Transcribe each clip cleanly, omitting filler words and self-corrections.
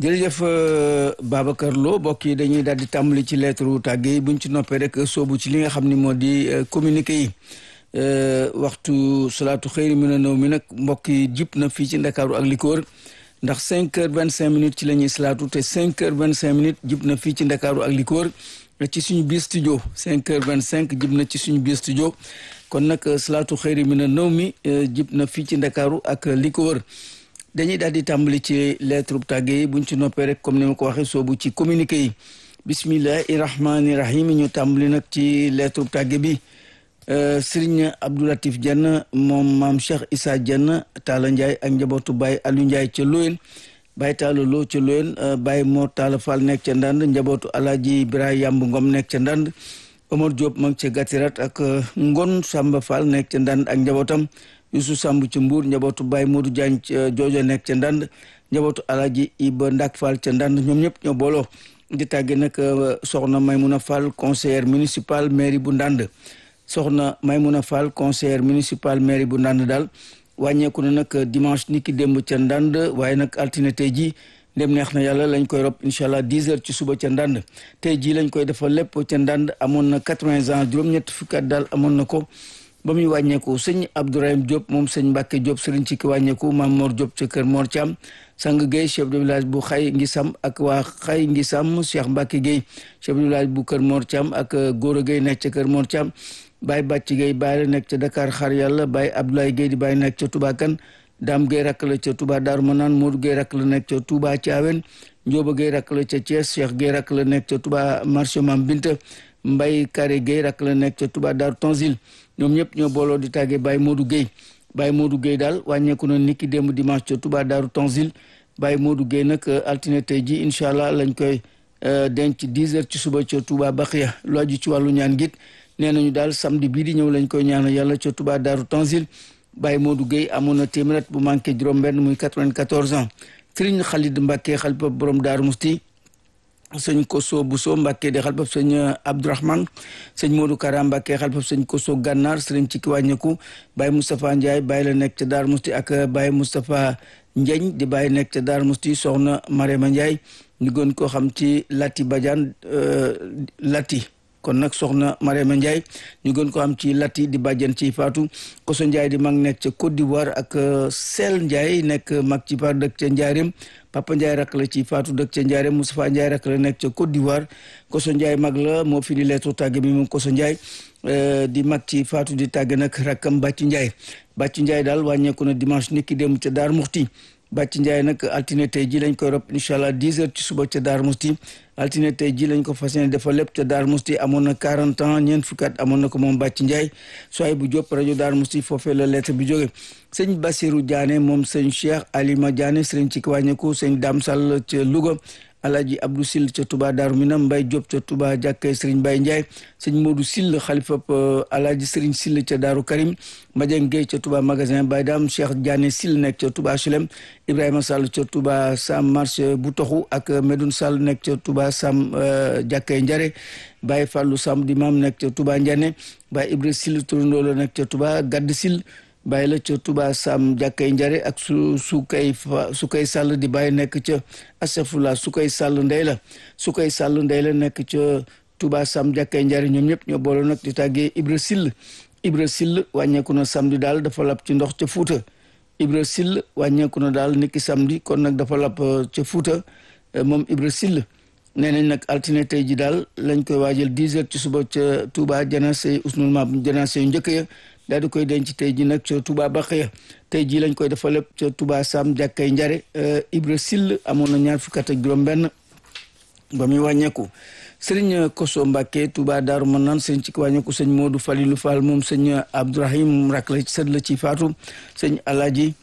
jërëjëf Babacar Lo mbokk yi dañuy daal di tàmbali ci lettre tàgge yi buñ ci noppee rek soobu ci li nga xam ni moo di communiqué yi waxtu salaatu xëyri mi na nëw mi nag mbokk yi jib na fii ci Ndakaaru ak li ko wër ndax 5h25 ci la ñuy salaatu te 5h25 jib na fii ci Ndakaaru ak li ko wër ci suñu biir studio 5h25 jib na ci suñu biir studio kon nag salaatu xëyri mi na nëw mi jib na fii ci Ndakaaru ak li ko wër dañuy daal di tàmbali ci lettre tàgge yi buñ ci noppee rek comme ni ma ko waxee soobu ci communiqué yi bismillahi rahmani rahim ñu tàmbali nag ci lettre tàgge bi Serigne Abdoulatif Diène moom maam Cheikh Issa Diène Talla Ndiaye ak njabootu Baye Aliou Ndiaye ca Loyen Baye Talla Lo ca Loyen Baye Mor Talla Fall nekk ca Ndand njabootu Alaaji Ibrahima Yamb Ngom nekk ca Ndand Omar Diop ma ngi ca Gatirat ak Ngon Samba Fall nekk ca Ndand ak njabootam Youssou Samb ca Mbour njabootu Baye Modou Diagne joojo nekk ca Ndand njabootu Alaaji Iba Ndak Fall ca Ndand ñoom ñëpp ñoo booloo di tàgge nag soxna Maymouna Fall conseillère municipal mairie bu Ndand soxna Maymouna Fall conseillère municipal mairie bu Ndand daal wàññeeku na nag dimanche niki démb ca Ndand waaye nag altine tey jii ndem neex na yàlla lañ koy rob incha allah 10h ci suba ca Ndand tey jii lañ koy defal lépp ca Ndand amoon na 80 ans juróom-ñett fukki at daal amoon na ko ba muy wàññeeku sëñ Abdourahim Diop moom sëñ Mbacke Diop sëriñ ci ki wàññeeku Maam Mor Diop ca kër Mor Thiam sang Gueye chef de village bu Xay Ngisam ak waa Xay Ngisam Cheikh Mbacke Gueye chef de village bu kër Mor Thiam ak Gora Gueye nekk ca kër Mor Thiam Baye Bàcc Gueye Baye la nekk ca Dakar xar yàlla Baye Abdoulaye Gueye di Baye nekk ca Touba Kan Dame Gueye rakk la ca Touba Darou Manane Modou Gueye rakk la nekk ca Touba Thiawen Ndioba Gueye rakk la ca Thiès Cheikh Gueye rakk la nekk ca Touba marché Mam Binta Mbaye Kare Gueye rakk la nekk ca Touba Darou Tanzil ñoom ñëpp ñoo booloo di tàggee Baye Modou Gueye Baye Modou Gueye daal wàññeeku na niki démb dimanche ca Touba Darou Tanzil Baye Modou Gueye nag altine tey ji incha allah lañ koy denc 10h ci suba ca Touba Baxiya lu aju ci wàllu ñaan git nee nañu daal samedi bii di ñëw lañ koy ñaanal yàlla ca Touba Darou Tanzil Baye Modou Gueye amoon na téeméer bu manqué juróom-benn muy 94 ans Serigne Khalid Mbacke xalifa borom Darou Musti sëñ Koso Bousso Mbacke di xalifa sëñ Abdourahmane sëñ Modou Kara Mbacke xalifa sëñ Koso Gànnaar sëriñ ci ki wàññeeku Baye Moustapha Ndiaye Baye la nekk ca Darou Musti ak Baye Moustapha Ndiagne di Baye nekk ca Darou Musti soxna Marema Ndiaye ñu gën koo xam ci Lati Badiane Lati kon nag soxna Marema Ndiaye ñu gën ko am ci Lati di bàjjen ci Fatou Koso Ndiaye di mag nekk ca Côte d'Ivoire ak Sel Ndiaye nekk mag ci par dëkk ca Njaareem Papa Ndiaye rak la ci Fatou dëkk ca Njaareem Moustapha Ndiaye rak la nekk ca Côte d'Ivoire Koso Ndiaye mag la moo fi di lettre tàgge bi moom Koso Ndiaye di mag ci Fatou di tàgge nag rakkam Bàcci Ndiaye Bàcci Ndiaye daal wàññeeku na dimanche niki dem ca Darou Muxti Bàcci Ndiaye nag altine tey ji lañ koy rob incha allah 10h ci suba ca Darou Muxti altine tey ji lañ ko fas yéene defal lépp ca Darou Muxti amoon na 40 ans ñeent fukki at amoon na ko moom Bàcci Ndiaye soay bu Diop rajo Darou Muxti foofee la lettre bi jóge sëñ Bassirou Diané moom sëñ Cheikh Alima Diané sëriñ ci wàññeeku sëñ Dame Sall ca Louga Alaaji Abdou Sill ca Touba Darou Minam Mbaye Diop ca Touba jàkkee Serigne Baye Ndiaye sëñ Modou Sill xalifa Alaaji Serigne Sill ca Darou Karim Madieng Gueye ca Touba magasin Baye Dam Cheikh Diané Sill nekk ca Touba HLM Ibrahima Sall ca Touba Sam marché bu toxu ak Medoune Sall nekk ca Touba Sam jàkkee Njare Baye Fallou Sam di maam nekk ca Touba Ndiané Baye Ibra Sill turandoo la nekk ca Touba Gadd Sill bàyyi la ca Touba Sam jàkkay njare ak su kay sàll di bàyyi nekk ca asafula su koy sàll ndey la nekk ca Touba Sam jàkkay njare ñoom ñëpp ñoo boole nag di tàggee Ibra Sill wàññeeku na samedi daal dafa lab ci ndox ca Fuuta Ibra Sill wàññeeku na daal niki samedi kon nag dafa lab ca Fuuta moom Ibra Sill nee nañ nag altine tey ji daal lañ koy waajal 10h ci suba ca Touba janase usnul ma janase yu njëkk ya daal di koy denc tey ji nag ca Touba Baxiya tey ji lañ koy defal lépp ca Touba Sam jàkkay njare Ibra Sill amoon na ñaar fukki at ak juróom-benn ba muy wàññeeku sëriñ Koso Mbacke Touba Darou Manane sëriñ ci wàññeeku sëñ Modou Falilou Fall moom sëñ Abdourahim rak la sët la ci Fatou sëñ Alaaji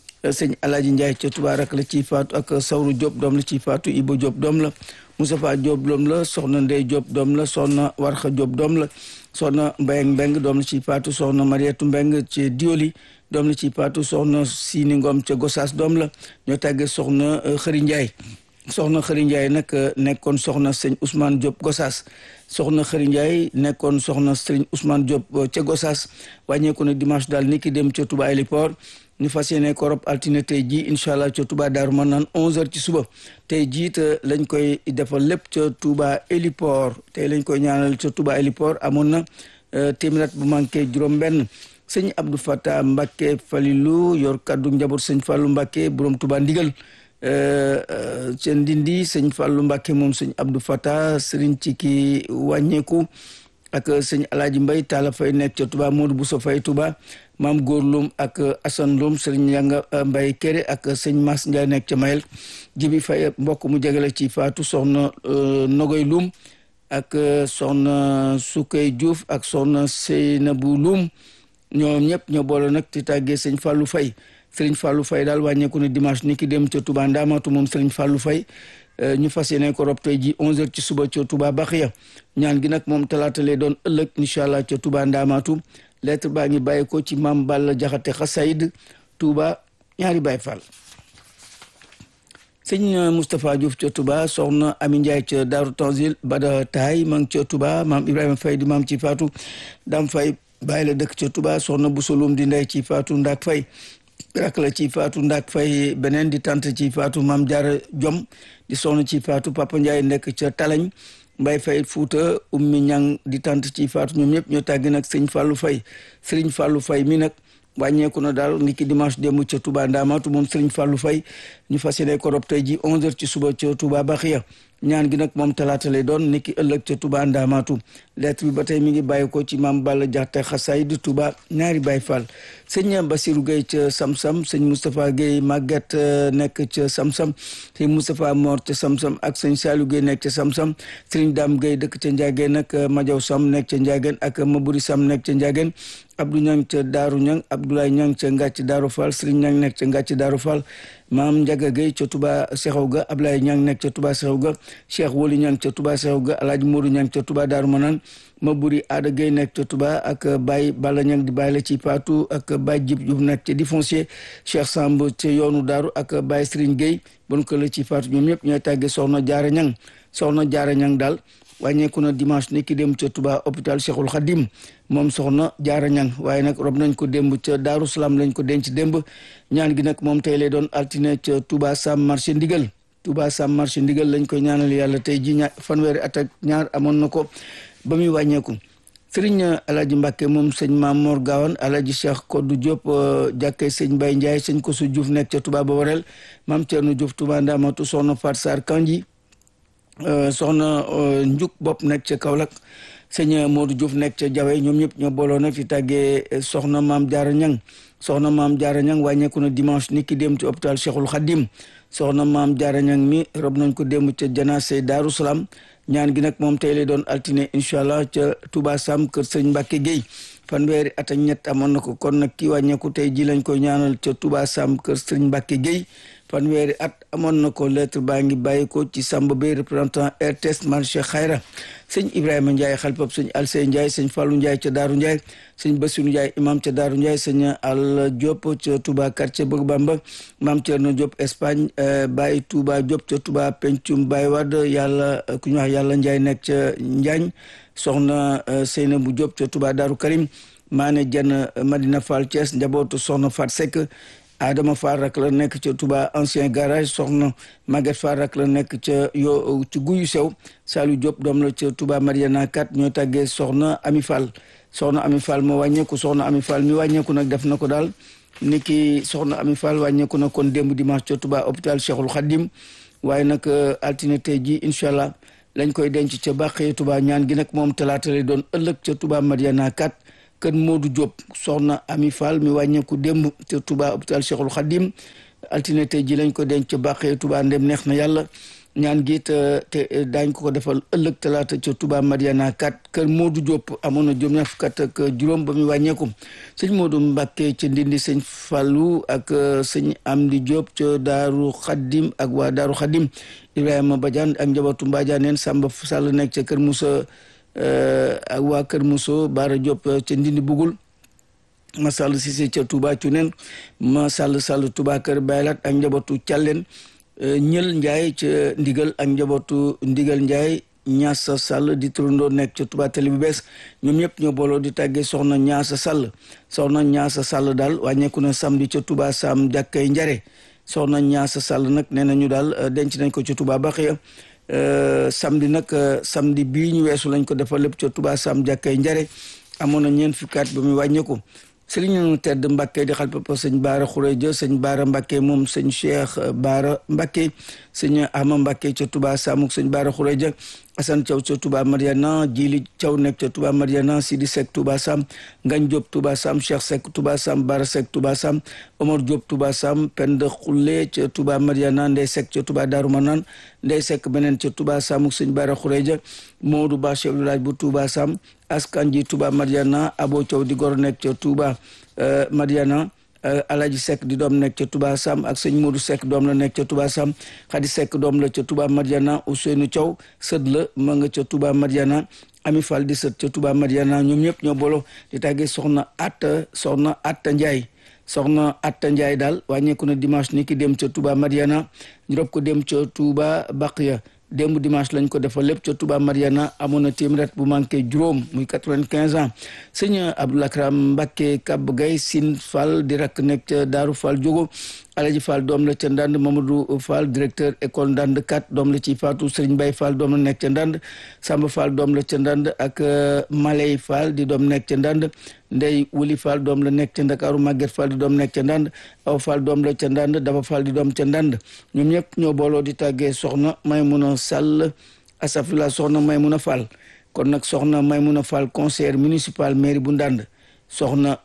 Ndiaye ca Touba rak la ci Fatou ak Sawru Diop doom la ci Fatou Ibo Diop doom la Moustapha Diop doom la soxna Ndey Diop doom la soxna Warxa Diop doom la soxna Mbayang Mbeng doom la ci Fatou soxna Mariétou Mbeng ci Dioli doom la ci Fatou soxna Sini Ngom ca Gossas doom la ñoo tàggee soxna Xëri Ndiaye soxna Xëri Ndiaye nag nekkoon soxna sëñ Ousmane Diop Gossas soxna Xëri Ndiaye nekkoon soxna sëñ Ousmane Diop ca Gossas wàññeeku na dimanche daal ni ki dem ca Touba Héliport ñu fas yéene ko rob altine tey jii incha allah ca Touba Daaru Manaan 11h ci suba tey jii te lañ koy defal lépp ca Touba Héliport tey lañ koy ñaanal ca Touba Héliport amoon na téeméer bu manqué juróom-benn sëñ Abdou Fatah Mbacke Falilou yor kaddu njaboot sëñ Fallou Mbacke borom Touba Ndigal. ca Ndindi sëñ Fallou Mbacke moom sëñ Abdou Fatah sëriñ ci ki wàññeeku ak sëñ Alaaji Mbay Taala Fay nekk ca Touba Modou Bousso Fay Touba maam Góor Loum ak Assane Loum sëriñ Yanga Mbay Kéré ak sëñ Mas Ndiaye nekk ca Mayel Jibi Fay mbokk mu jegale ci faatu soxna Nogoy Loum ak soxna Sukay Diouf ak soxna Seynabou Loum ñoom ñëpp ñoo boole nag ti tàggee sëñ Fallou Fay Sëriñ Fallou Faye daal wàññeeku ne dimanche ni ki dem ca Touba Ndamatu moom Sëriñ Fallou Faye ñu fas yéene ko rob tey ji 11h ci suba ca Touba Baxiya ñaan gi nag moom talaata lay doon ëllëg incha allah ca Touba Ndamatu lettre baa ngi bàyyi ko ci maam Balla Jaxate Xasayid Touba ñaari Baay Fall. sëñ Moustapha Diouf ca Touba soxna Ami Ndiaye ca Daaru Tanzil Bada Taay ma ngi ca Touba maam Ibrahima Faye di maam ci faatu Dam Faye bàyyi la dëkk ca Touba soxna Boussoloum di ndey ci faatu Ndak Faye rak la ci faatu Ndak Fay beneen di tante ci faatu Maam Jaara Jom di soxna ci faatu Papa Ndiaye nekk ca Talañ Mbay Fay Fuuta Ummi Ñang di tante ci faatu ñoom ñëpp ñoo tàggi nag sëñ Fallou Fay Sëriñ Fallou Fay mi nag wàññeeku na daal niki dimanche démb ca Touba Ndamatu moom Sëriñ Fallou Fay ñu fas yéene ko rob tey ji 11h ci suba ca Touba Baxiya ñaan gi nag moom talaata lay doon niki ëllëg ca Touba Ndamatu lettre bi ba tey mi ngi bàyyi ko ci maam Balla Jaxate Xasaay di Touba ñaari Baay Fall sëñ Basirou Gueye ca Samsam sëñ Moustapha Gueye Maguette nekk ca Samsam sëñ Moustapha Mor ca Samsam ak sëñ Saliou Gueye nekk ca Samsam sëriñ Dame Gueye dëkk ca Ndiageen nag Madiaw Sam nekk ca Ndiageen ak Mabouri Sam nekk ca Ndiageen Abdou Ñang ca Daaru Ñang Abdoulaye Ñang ca Ngàcc Daaru Fall sëriñ Ñang nekk ca Ngàcc Daaru Fall maam Ndiaga Gueye ca Touba Sexaw ga Ablaye Ñang nekk ca Touba Sexaw ga Cheikh Woli Ñang ca Touba Sexaw ga Alaaji Modou Ñang ca Touba Daaru Manaan Mabouri Aada Gueye nekk ca Touba ak Baye Balla Ñang di Baye la ci Paatu ak Baye Jib Diouf nekk ca di foncier Cheikh Samb ca yoonu Daaru ak Baye Serigne Gueye bon ko la ci Paatu ñoom ñëpp ñooy tàggee soxna Jaara Ñang soxna Jaara Ñang daal wàññeeku na dimanche ni ki dem ca Touba hôpital Cheikhul Khadim moom soxna Jaara Ñang waaye nag rob nañ ko démb ca Daaru Salaam lañ ko denc démb ñaan gi nag moom tey lay doon altine ca Touba Sam marché ndigal Touba Sam marché ndigal lañ koy ñaanal yàlla tey ji fanweeri at ak ñaar amoon na ko ba muy wàññeeku sëriñ Alaaji Mbàkke moom sëñ Mamor Gawan Alaaji Cheikh Koddu Diop jàkkee sëñ Bay Ndiaye sëñ Kosu Diouf nekk ca Touba Bawarel maam Thierno Diouf Touba Ndamatu soxna Fat Sarr Kanji soxna Njuk Bopp nekk ca Kaolack sëñ Modou Diouf nekk ca Jawe ñoom ñëpp ñoo booloo nag fi tàggee soxna Maam Jaara Ñang soxna Maam Jaara Ñang wàññeeku na dimanche ni ki dem ci hôpital Cheikhul Khadim soxna Maam Jaara Ñang mi rob nañ ko démb ca janaase Daaru Salaam ñaan gi nag moom tey lay doon altine incha allah ca Touba Sam kër sëñ Mbacke Gueye fanweeri at ak ñett amoon na ko kon nag kii wàññeeku tey ji lañ koy ñaanal ca Touba Sam kër sëñ Mbacke Gueye fanweeri at amoon na ko lettre baa ngi bàyyi ko ci Samba Bay représentant RTS marché Xayra sëñ Ibrahima Ndiaye xalpab sëñ Alsey Ndiaye sëñ Fallou Ndiaye ca Daaru Ndiaye sëñ Bassirou Ndiaye imam ca Daaru Ndiaye sëñ Al Diop ca Touba quartier Bëgg Bamba maam Thierno Diop Espagne Baye Touba Diop ca Touba Pencum Baye Wade yàlla ku ñu wax yàlla Ndiaye nekk ca Njaañ soxna Seynabou Diop ca Touba Daaru Karim Maane Jenn Madina Fall Thiès njabootu soxna Fat Seck Adama Fall rak la nekk ca Touba ancien garage soxna Maguette Fall rak la nekk ca ci guyu sew Saliou Diop doom la ca Touba Mariana 4 ñoo tàggee soxna Ami Fall soxna Ami Fall moo wàññeeku soxna Ami Fall mi wàññeeku nag def na ko daal niki soxna Ami Fall wàññeeku na kon démb dimanche ca Touba hôpital Cheikhul Khadim waaye nag altine tey ji incha allah lañ koy denc ca Bàqee Touba ñaan gi nag moom talaata lay doon ëllëg ca Touba Mariana 4 kër Modou Diop soxna Ami Fall mi wàññeeku démb ca Touba hôpital Cheikhul Khadim altine tey ji lañ ko denc ca Bàqee Touba ndem neex na yàlla ñaan gi te daañ ko defal ëllëg talaata ca Touba Mariana 4 kër Modou Diop amoon na juróom-ñaar fukk ak juróom ba muy wàññeeku sëñ Modou Mbacke ca Ndindi sëñ Fallou ak sëñ Amdi Diop ca Daaru Khadim ak waa Daaru Khadim Ibrahima Badiane ak njabootu Mbadianeen Samba Sall nekk ca kër Moussa ak waa kër Moussa Bara Diop ca Ndindi Bugul ma Sall Cissé ca Touba Cuneen ma Sall Touba kër Baylat ak njabootu Thialène ñël Ndiaye ca ndigal ak njabootu ndigal Ndiaye Ñaasa Sall di turandoo nekk ca Touba Télé bu bees ñoom ñëpp ñoo booloo di tàggee soxna Ñaasa Sall soxna Ñaasa Sall daal wàññeeku na samedi ca Touba Sam jàkkay njare soxna Ñaasa Sall nag nee nañu daal denc nañ ko ca Touba Baxiya samedi nag samedi bii ñu weesu lañ ko defal lépp ca Touba Sam jàkkay njare amoon na ñeent fukki at ba muy wàññeeku sëriñ ñu tedd Mbàkke di xal papa sëñ Baara Xureja sëñ Baara Mbàkke moom sëñ Cheikh Baara Mbàkke sëñ Ama Mbàkke ca Touba Samuk sëñ Baara Xureja Asan Thiaw ca Touba Mariana Jili Thiaw nekk ca Touba Mariana Sidi Seck Touba Sam Ngañ Diop Touba Sam Cheikh Seck Touba Sam Bara Seck Touba Sam Omar Diop Touba Sam Penda Xulle ca Touba Mariana Ndey Seck ca Touba Daaru Manaan Ndey Seck beneen ca Touba Samuk sëñ Baara Xureja Modou Ba chef village bu Touba Sam Askan ji Touba Mariana Abo Thiaw di gor nekk ca Touba Mariana Alaji Seck di doom nekk ca Touba Sam ak sëñ Modou Seck doom la nekk ca Touba Sam Khady Seck doom la ca Touba Mariana Ousseynou Thiaw sët la ma nga ca Touba Mariana Ami Fall di sët ca Touba Mariana ñoom ñëpp ñoo bolo di tàggee soxna Atta Ndiaye soxna Atta Ndiaye daal wàññeeku na dimanche ni ki dem ca Touba Mariana ñu rob ko dem ca Touba Baqiya démb dimanche lañ ko defal lépp ca Touba Mariana amoon na téeméer bu manqué juróom muy 95 ans sëñ Abdoul Akram Mbacké Kab Gay Sine Fall di rakk nekk ca Daaru Fall Jogo Alaji Fall doom la ca Ndand Mamadou Fall directeur école Ndand 4 doom la ci Fatou Serigne Baye Fall doom la nekk ca Ndand Samba Fall doom la ca Ndand ak Malay Fall di doom nekk ca Ndand Ndey Wuli Fall doom la nekk ca Ndakaaru Maguette Fall di doom nekk ca Ndand Aw Fall doom la ca Ndand Daba Fall di doom ca Ndand ñoom ñëpp ñoo booloo di tàggee soxna Maymuna Sall asafila soxna Maymuna Fall kon nag soxna Maymuna Fall conseiller municipal mairie bu Ndand soxna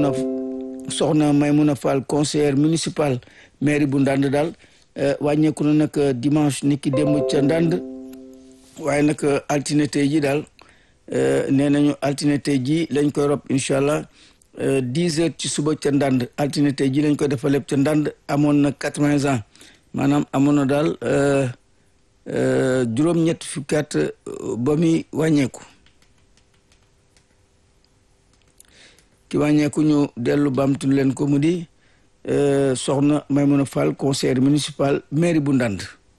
Maymuna Fall conseiller municipal mairie bu Ndand daal wàññeeku na nag dimanche niki démb ca Ndand waaye nag altine tey ji daal nee nañu altine tey ji lañ koy rob incha allah 10 heures ci suba ca Ndand altine tey ji lañ koy defal lépp ca Ndand amoon na 80 ans maanaam amoon na daal juróom-ñett fukki at ba muy wàññeeku ki wàññeeku ñu dellu bamtu leen ko mu di soxna Maymuna Fall conseiller municipal mairie bu Ndand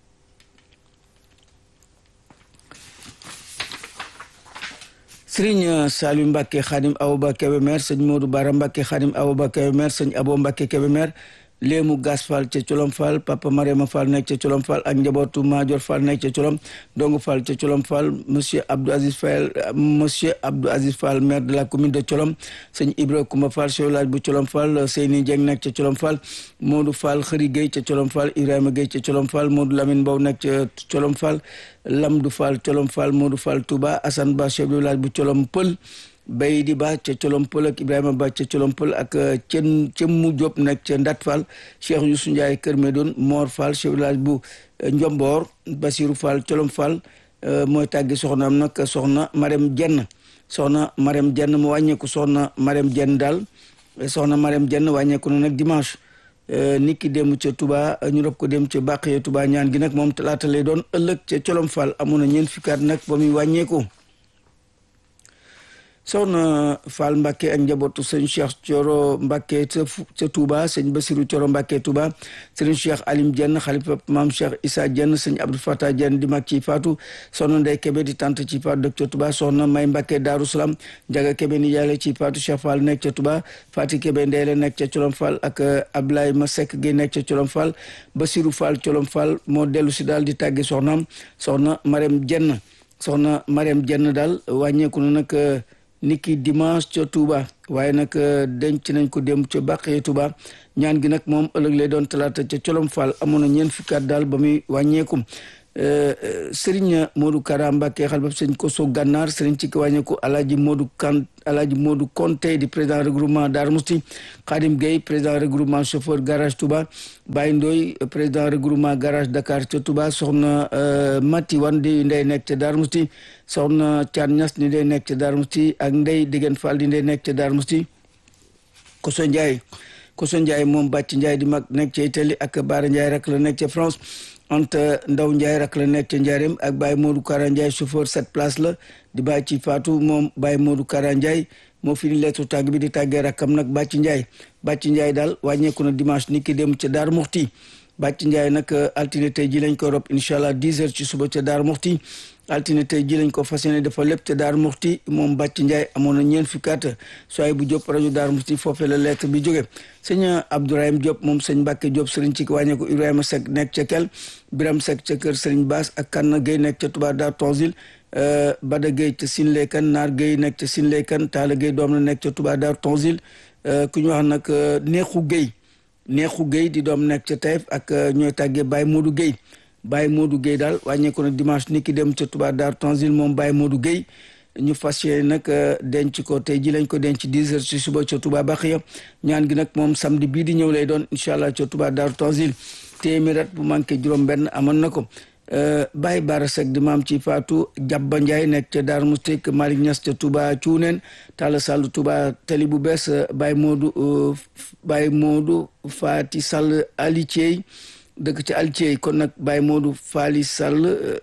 Sëriñ Saliou Mbacke Khadim Awa Kébémer sëñ Modou Bara Mbacke Khadim Awa Kébémer sëñ Abo Mbacke Kébémer Léemu Gas Fall ca Colom Fall Papa Mariama Fall nekk ca Colom Fall ak njabootu Major Fall nekk ca Colom Dongo Fall ca Colom Fall monsieur Abdou Aziz Fall maire de la commune de Colom sëñ Ibra Koumba Fall chef village bu Colom Fall Seyni Dieng nekk ca Colom Fall Modou Fall Xëri Gueye ca Colom Fall Ibrahima Gueye ca Colom Fall Modou Lamine Mbow nekk ca Colom Fall Lamdou Fall Colom Fall Modou Fall Touba Assane Ba chef de village bu Colom Pël Baydi Ba ca Colom Pël ak Ibrahima Ba ca Colom Pël ak Cemmu Diop nekk ca Ndat Fall Cheikh Youssou Ndiaye Kër Medoun Mor Fall chef village bu Njomboor Basirou Fall Colom Fall mooy tàggi soxnaam nag soxna Marème Jenn mu wàññeeku soxna Marème Jenn daal soxna Marème Jenn wàññeeku na nag dimanche niki dem ca Touba ñu rob ko dem ca Baqiya Touba ñaan gi nag moom talaata lay doon ëllëg ca Colom Fall amoon na ñeent fukki at nag ba muy wàññeeku soxna Fall Mbacke ak njabootu sëñ Cheikh Thioro Mbacke ca Touba sëñ Basirou Thioro Mbacke Touba sëñ Cheikh Alim Dieng xalifa maam Cheikh Issa Dieng sëñ Abdou Fatah Dieng di mag ci Fatou soxna Ndey Kébé di tante ci Fatou dëkk ca Touba soxna May Mbacke Darou Salam Njaga Kébé ni yaay la ci Fatou Cheikh Fall nekk ca Touba Fati Kébé Ndey la nekk ca Colom Fall ak Ablaye Masek Gueye nekk ca Colom Fall Basirou Fall Colom Fall moo dellu si daal di tàgge soxnaam soxna Marème Dieng daal wàññeeku na nag niki dimanche ca Touba waaye nag denc nañ ko dem ca Baqiya Touba ñaan gi nag moom ëllëg lay doon talaata ca Colom Fall amoon na ñeent fukki at daal ba muy wàññeeku Serigne Modou Kara Mbacke xalifa sëñ Koso Gànnaar Serigne ci ki wàññeeku Alaaji Modou Konté di président regroupement Darou Mousti Khadim Gueye président regroupement chauffeur garage Touba Baye Ndoy président regroupement garage Dakar ca Touba soxna Mati Wan di ndey nekk ca Darou Mousti soxna Thian Niass di ndey nekk ca Darou Mousti ak Ndey Digeen Fall di ndey nekk ca Darou Mousti Koso Ndiaye moom Bàcc Ndiaye di mag nekk ca Italie ak Baara Ndiaye rek la nekk ca France Anta Ndaw Ndiaye rak la nekk ca Njaareem ak Baye Modou Kara Ndiaye chauffeur 7 place la di bàyyi ci Fatou moom Baye Modou Kara Ndiaye moo fi lettu tàgg bi di tàggee rakkam nag Bàcc Ndiaye daal wàññeeku na dimanche ni ki dem ca Daaru Muxti Bàcc Ndiaye nag altine tey ji lañ ko rob incha allah 10 heures ci suba ca Daaru Muxti altine tey ji lañ ko fas yéene dafa lépp ca Daaru Muxti moom Bàcc Ndiaye amoon na ñeent fukki at sooy bu Diop rajo Daaru Muxti foofee la lettre bi jóge sëñ Abdourahim Diop moom sëñ Mbàkke Diop sëriñ ci wàññee ko Ibrahima Seck nekk ca Kel Biram Seck ca kër sëriñ Baas ak Kanna Gueye nekk ca Touba Dar Tonsil Bada Gueye ca Sinley Kan Naar Gueye nekk ca Sinley Kan Taala Gueye doom la nekk ca Touba Dar Tonsil ku ñu wax nag Neexu Gueye di doom nekk ca Taïf ak ñooy tàggee Baye Modou Gueye daal wàññeeku na dimanche ni ki dem ca Touba Dar Tonsil moom Baye Modou Gueye ñu fas yéene nag denc ko tey ji lañ ko denc 10 heures ci suba ca Touba Baxiya ñaan gi nag moom samedi bii di ñëw lay doon incha allah ca Touba Dar Tonsil téeméer at bu manqué juróom-benn amoon na ko Baye Bara Seck di maam ci Fatou Jabba Ndiaye nekk ca Darou Mousty Malick Niass ca Touba Cuuneen Talla Sall Touba Tali bu bees Baye Modou Fati Sall Alitiey dëkk ca Alitiey kon nag Baye Modou Fati Sall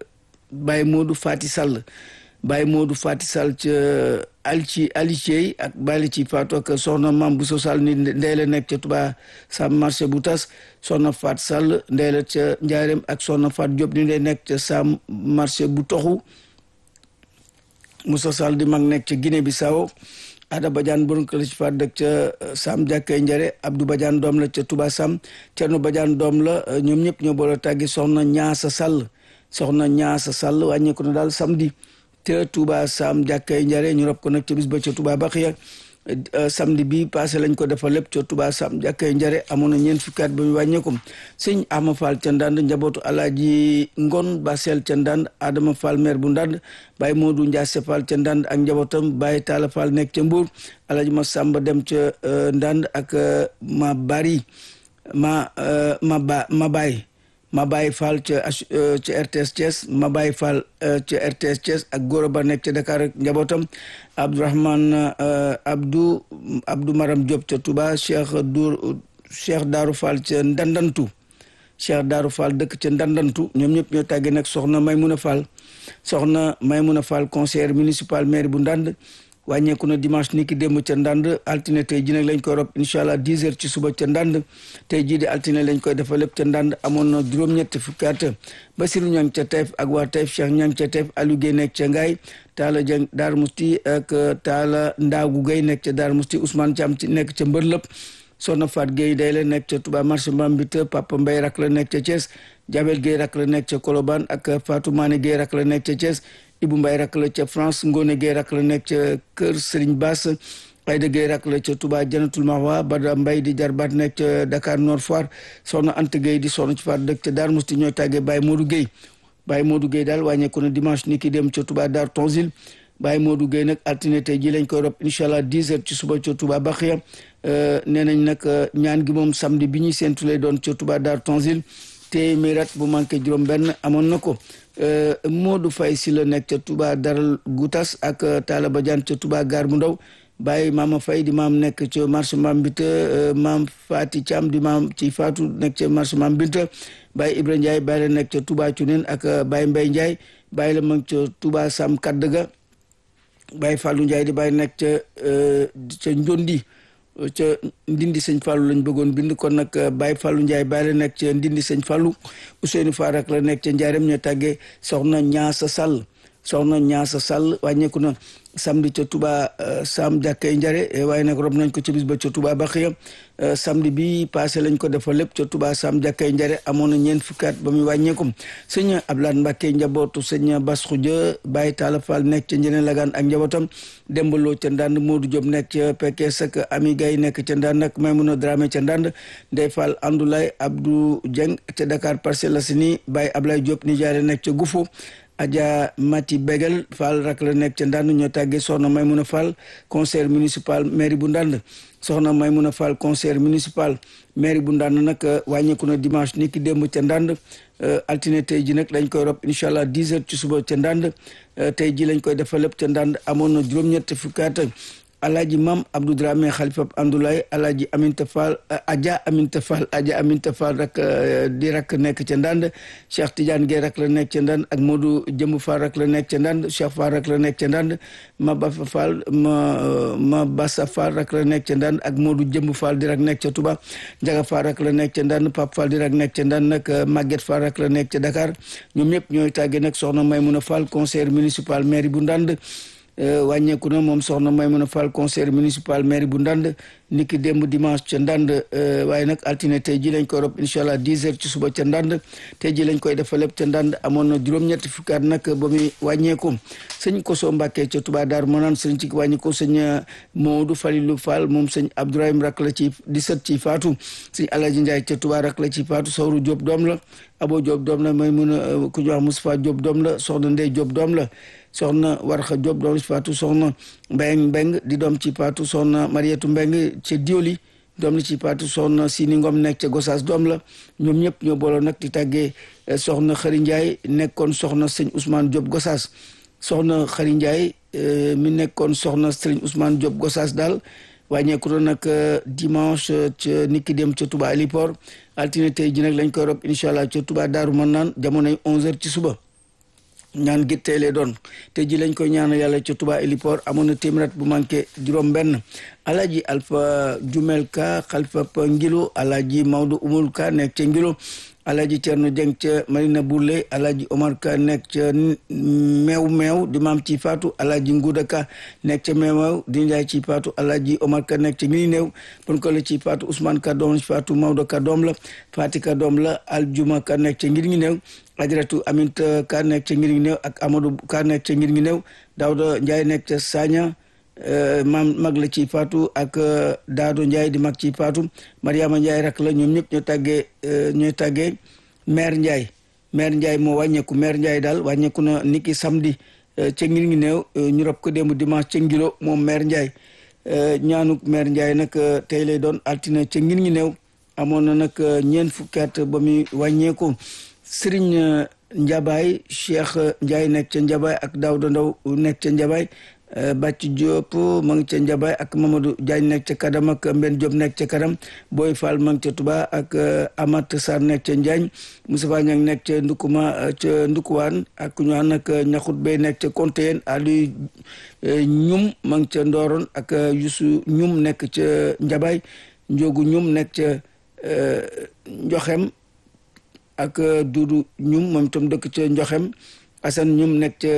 ca Alitiey ak Baye ci Fatou ak soxna Mam Bousso Sall ni Ndeela nekk ca Touba Sam marché bu tas soxna Fat Sall Ndeela ca Njaareem ak soxna Fat Diop ni ndey nekk ca Sam marché bu toxu Moussa Sall di mag nekk ca Guinée Bissau Ada Badiane borom kër ci Fat dëkk ca Sam jàkkay Njare Abdou Badiane doom la ca Touba Sam Cerno Badiane doom la ñoom ñëpp ñoo boole tàggi soxna Ñaasa Sall wàññeeku na daal samedi te Touba Sam jàkkay Njare ñu rob ko nag ca bis ba ca Touba Baxiya samedi bi passé lañ ko defal lépp ca Touba Sam jàkkay Njare amoon na ñeent fukki at ba ñu wàññeeku sëñ Ama Fall ca Ndand njabootu Alaaji Ngon Basel ca Ndand Adama Fall maire bu Ndand Baye Modou Ndiasse Fall ca Ndand ak njabootam Baye Talla Fall nekk ca Mbour Alaaji Masamba dem ca Ndand ak ma Baye Fall ca RTS Thiès ma Baye Fall ca RTS Thiès ak Gora Ba nekk ca Dakar ak njabootam Abdourahmane Abdou Maram Diop ca Touba Cheikh Darou Fall ca Ndandantu Cheikh Darou Fall dëkk ca Ndandantu ñoom ñëpp ñoo tàggee nag soxna Maymouna Fall conseiller municipal maire bu Ndand wàññeeku na dimanche ni ki démb ca Ndand altine tey ji nag lañ koy rob incha allah 10 heures ci suba ca Ndand tey jii di altine lañ koy defal lépp ca Ndand amoon na juróom-ñetti fukki at Basiru Ñang ca Taïf ak waa Taïf Cheikh Ñang ca Taïf Aliou Guèye nekk ca Ngaay Taala Jeng Daaru Musti ak Taala Ndaagu Guèye nekk ca Daaru Musti Ousmane Thiam ci nekk ca Mbërlëp Soxna Faat Guèye day la nekk ca Touba marché Mbambite Papa Mbay rak la nekk ca Thiès Jabel Guèye rak la nekk ca Colobane ak Fatou Mané Guèye rak la nekk ca Thiès Ibou Mbaye rak la ca France Ngone Gueye rak la nekk ca kër Serigne Bass Ayda Gueye rak la ca Touba Janatul Mahwa Bada Mbaye di jarbaat nekk ca Dakar Nord Foire soxna Anta Gueye di soxna ci faat dëkk ca Darou Mousti ñooy tàggee Baye Modou Gueye daal wàññeeku na dimanche ni ki dem ca Touba Dar Tonsil Baye Modou Gueye nag altine tey ji lañ koy rob incha allah 10 heures ci suba ca Touba Baxiya nee nañ nag ñaan gi moom samedi bi ñuy séntu lay doon ca Touba Dar Tonsil téeméer at bu manqué juróom-benn amoon na ko Modou Faye si la nekk ca Touba Daral Goutas ak Talla Badiane ca Touba Gare bu Ndaw Baye Mama Faye di maam nekk ca marché Mam Binta maam Fati Thiam di maam ci Fatou nekk ca marché Mam Binta Baye Ibra Ndiaye Baye la nekk ca Touba Cuneen ak Baye Mbaye Ndiaye Baye la mag ca Touba Sam Kaddaga Baye Fallou Ndiaye di Baye nekk ca Njondi ca Ndindi Sëñ Fallou lañ bëggoon bind kon nag Baye Fallou Ndiaye Baye la nekk ca Ndindi Sëñ Fallou Ousseynou Fall ak la nekk ca Ndiarème ñoo tàggee soxna Ñaasa Sall wàññeeku na samedi ca Touba Sam jàkkay Njare waaye nag rob nañ ko ca bis ba ca Touba Baxiya samedi bi passé lañ ko defal lépp ca Touba Sam jàkkay Njare amoon na ñeent fukki at ba muy wàññeekum sëñ Ablaat Mbàkke njabootu sëñ Bas Xuja Baye Talla Fall nekk ca Njene Lagaan ak njabootam Dembaloo ca Ndand Modou Diop nekk ca Pekes ak Ami Gaye nekk ca Ndand ak Maymuna Dramé ca Ndand Ndey Fall Andoulaye Abdou Dieng ca Dakar Parcelles Assainies Baye Ablaye Diop Nijaare nekk ca Gufo Adja Mati Begel Fall rak la nekk ca Ndand ñoo tàggee soxna Maymuna Fall conseiller municipal mairie bu Ndand soxna Maymuna Fall conseiller municipal mairie bu Ndand nag wàññeeku na dimanche ni ki démb ca Ndand altine tey ji nag lañ koy rob incha allah 10 heures ci suba ca Ndand tey ji lañ koy defal lépp ca Ndand amoon na juróom-ñetti fukki at alaaji Mam Abdou Dramé xalifa Andoulaye alaaji Aminta Fall Adja Aminta Fall rak di rak nekk ca Ndande Cheikh Tidiane Gueye rak la nekk ca Ndande ak Modou Jëmb Fall rak la nekk ca Ndande Cheikh Fall rak la nekk ca Ndande ma Bassa Fall rak la nekk ca Ndande ak Modou Jëmb Fall di rak nekk ca Touba Njaga Fall rak la nekk ca Ndande Pape Fall di rak nekk ca Ndande nag Maguette Fall rak la nekk ca Dakar ñoom ñëpp ñooy tàggee nag soxna Maymouna Fall conseiller municipal mairie bu Ndande wàññeeku na moom soxna Maymuna Fall conseiller municipal mairie bu Ndande niki démb dimanche ca Ndande waaye nag altine tey ji lañ koy rob incha allah 10 heures ci suba ca Ndande tey ji lañ koy defa lépp ca Ndande amoon na juróom-ñetti fukki at nag ba muy wàññeeku sëñ Koso Mbàkke ca Touba Daaru Manaan sëñ ci wàññeeku sëñ Modou Falilou Fall moom sëñ Abdourahim rak la ci 17 ci faatu sëñ Alaji Ndiaye ca Touba rak la ci faatu Sawru Diop doom la Abo Diop doom la Maymuna ku ñu wax Moustapha Diop doom la soxna Ndey Diop doom la soxna Warxa Diop doom ci faatu soxna Mbeng di doom ci faatu soxna Mariétu Mbeng ca Dioli doom la ci faatu soxna Sini Ngom nekk ca Gossas doom la ñoom ñëpp ñoo booloo nag di tàggee soxna Xari Ndiaye nekkoon soxna sëñ Ousmane Diop Gossas soxna Xari Ndiaye mi nekkoon soxna sëñ Ousmane Diop Gossas daal wàññeeku na nag dimanche ca niki dem ca Touba Aliport altine tey ji nag lañ koy rob incha allah ca Touba Daaru Manaan jamonoy 11h ci suba ñaan gi tey lay doon tey ji lañ koy ñaanal yàlla ca Touba Aliport amoon na téeméer bu manqué juróom-benn alaaji Alpha Jumel Ka xalifa Ngilo alaaji Maodo Umul Ka nekk ca Ngilo alaaji Cerno Jeng ca Marina Bourlé alaaji Omar Ka nekk ca meew di maam ci faatu alaaji Nguuda Ka nekk ca meew di njaay ci faatu alaaji Omar Ka nekk ca ngini néew bon ko la ci faatu Ousmane Ka doom ci faatu Maodo Ka doom la Fati Ka doom la Aljuma Ka nekk ca ngir ngi néew Ajaratu Aminta Ka nekk ca ngir ngi néew ak Amadou Ka nekk ca ngir ngi néew Daouda Ndiaye nekk ca Sagna maam mag la ci faatu ak Daado Ndiaye di mag ci faatu Mariama Ndiaye rak la ñoom ñëpp ñooy tàggee maire Ndiaye moo wàññeeku maire Ndiaye daal wàññeeku na niki samedi ca ngir ngi néew ñu rob ko démb dimanche ca Ngilo moom maire Ndiaye ñaanuk maire Ndiaye nag tey lay doon altine ca ngir ngi néew amoon na nag ñeent fukki at ba muy wàññeeku Serigne Njabaay Cheikh Ndiaye nekk ca Njabaay ak Daouda Ndaw nekk ca Njabaay Bàcc Diop ma ngi ca Njabaay ak Mamadou Diagne nekk ca Kadam ak Mbenn Diop nekk ca Kadam Boy Fall ma ngi ca Touba ak Amat Sarr nekk ca Njaañ Moustapha Niang nekk ca Ndukuwaan ak ñu ànd ak Ñaxut Bey nekk ca Kontéen Aliou Ñum ma ngi ca Ndooron ak Youssou Ñum nekk ca Njabaay Njogu Ñum nekk ca Njoxem ak Dudu Ñum moom itam dëkk ca Njoxem Assane Ñum nekk ca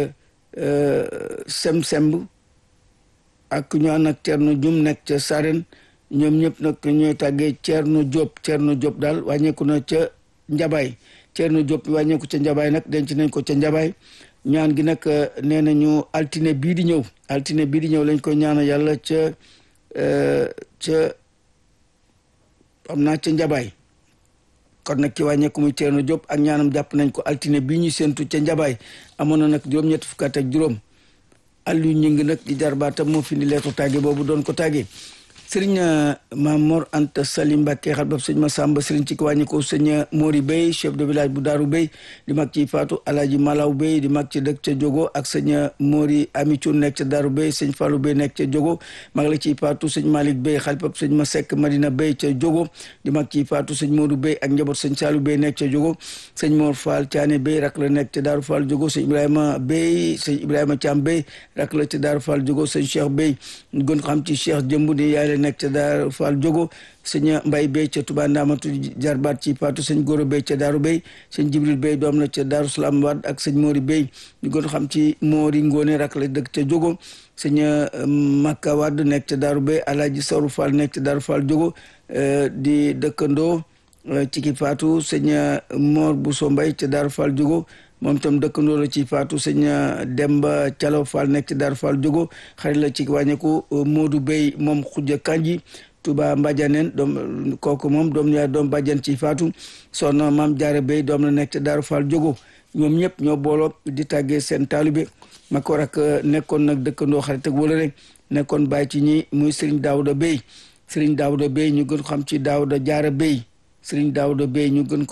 Semb ak ñu ànd ak Thierno Ñum nekk ca Saren ñoom ñëpp nag ñooy tàggee Thierno Diop daal wàññeeku na ca Njabaay Thierno Diop wàññeeku ca Njabaay nag denc nañ ko ca Njabaay ñaan gi nag nee nañu altine bii di ñëw lañ ko ñaanal yàlla ca xam naa ca Njabaay kon nag ki wàññeeku muy Thierno Diop ak ñaanam jàpp nañ ko altine bii ñu séntu ca Njabaay amoon na nag juróom-ñetti fukki at ak juróom Aliou ñi ngi nag di jarbaatam moo fi indi leetu tàgge boobu doon ko tàgge sëriñ Mamor Anta Salim Mbàkke xalbab sëñ Masamba sëriñ ci ki wàññi ko sëñ Mori Bey chef de village bu Daaru Bey di mag ci faatu Alaaji Malaw Bey di mag ci dëkk ca Jogo ak sëñ Mori Amicu nekk ca Daaru Bey sëñ Fallou Bey nekk ca Jogo mag la ci faatu sëñ Malick Bey xalbab sëñ Masek Madina Bey ca Jogo di mag ci faatu sëñ Modou Bey ak njaboot sëñ Saalu Bey nekk ca Jogo sëñ Mor Fall Thiané Bey rak la nekk ca Daaru Fall Jogo sëñ Ibrahima Bey sëñ Ibrahima Thiam Bey rak la ca Daaru Fall Jogo sëñ Cheikh Bey ñu gën xam ci Cheikh Jëmb di yaay la nekk ca Daaru Fall Jogo sëñ Mbay Bey ca Touba Ndamatu jarbaat ci faatu sëñ Goro Bey ca Daaru Bey sëñ Jibril Bey doom la ca Daaru Salaam Wad ak sëñ Mori Bey ñu gën xam ci Mori Ngone rak la dëkk ca Jogo sëñ Makka Wad nekk ca Daaru Bey Alaaji Sawru Fall nekk ca Daaru Fall Jogo di dëkkandoo ci ki faatu sëñ Mor Bousso Mbay ca Daaru Fall Jogo moom itam dëkkandoo la ci faatu sëñ Demba Calo Fall nekk ci Daaru Fall Jogo xarit la ci wàññeeku Modou Bey moom Xujja Kanji Touba Mbadianeen doom kooku moom doom yaa doom bàjjan ci faatu soxna Maam Jaara Bey doom la nekk ci Daaru Fall Jogo ñoom ñëpp ñoo booloo di tàggee seen taalibe ma ko rak nekkoon nag dëkkandoo xarit ak wala rek nekkoon bàyyi ci ñi muy Serigne Daouda Bey ñu gën xam ci Daouda Jaara Bey Serigne Daouda Bey ñu gën